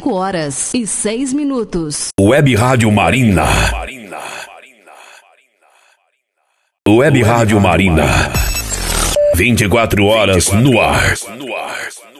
5h06. Web Rádio Marina. Web Rádio Marina. 24 horas no ar.